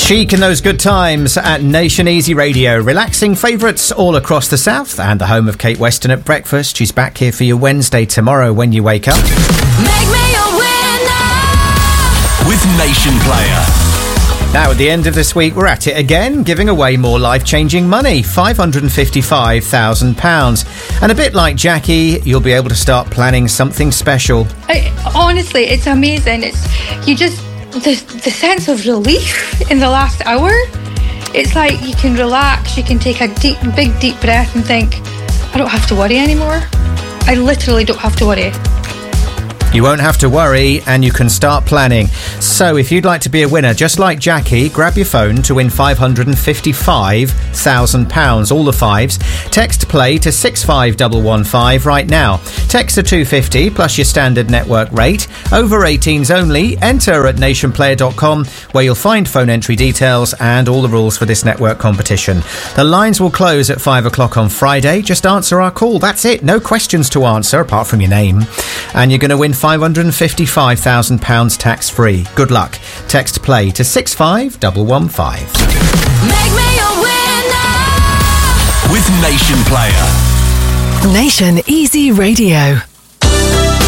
Chic in those good times at Nation Easy Radio. Relaxing favourites all across the south and the home of Kate Weston at breakfast. She's back here for you Wednesday tomorrow when you wake up. Make me a winner with Nation Player. Now, at the end of this week, we're at it again, giving away more life-changing money, £555,000. And a bit like Jackie, you'll be able to start planning something special. Honestly, it's amazing. The sense of relief in the last hour. It's like you can relax, you can take a big deep breath and think, I don't have to worry anymore. I literally don't have to worry. You won't have to worry and you can start planning. So if you'd like to be a winner, just like Jackie, grab your phone to win £555,000, all the fives. Text play to 65115 right now. Text to 250 plus your standard network rate. Over 18s only. Enter at nationplayer.com where you'll find phone entry details and all the rules for this network competition. The lines will close at 5 o'clock on Friday. Just answer our call. That's it. No questions to answer apart from your name. And you're going to win £555,000 tax-free. Good luck. Text play to 65115. Make me a winner with Nation Player. Nation Easy Radio.